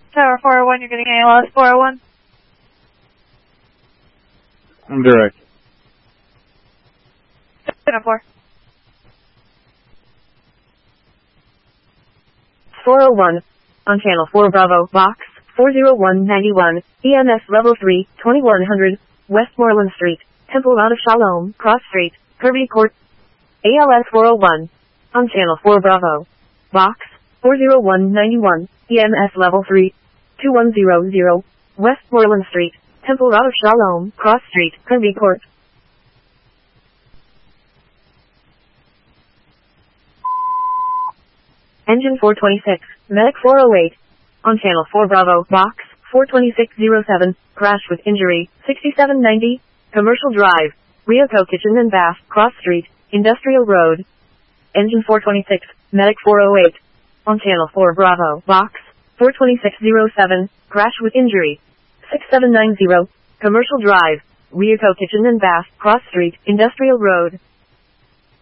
Tower 401, you're getting ALS 401. I'm direct. 704. 401. On channel 4 Bravo, box 40191, EMS level 3, 2100, Westmoreland Street, Temple Mount of Shalom, Cross Street, Kirby Court. ALS 401. On channel 4 Bravo, box 40191, EMS level 3, 2100, Westmoreland Street, Temple Mount of Shalom, Cross Street, Kirby Court. Engine 426, Medic 408. On channel 4 Bravo, box 42607, crash with injury, 6790, Commercial Drive, Ryoko Kitchen and Bath, Cross Street, Industrial Road. Engine 426, Medic 408. On channel 4 Bravo, box 42607, crash with injury, 6790, Commercial Drive, Ryoko Kitchen and Bath, Cross Street, Industrial Road.